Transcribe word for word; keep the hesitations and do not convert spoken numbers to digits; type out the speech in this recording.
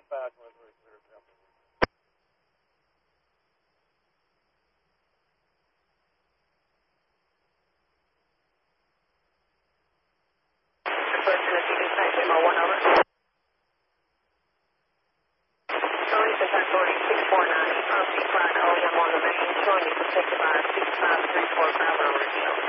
fast ones were clear example. First Tennessee Dispatch, M O one over. Showing the time boarding six four nine, on C five L M on the main, showing you protected by six five three four five on radio.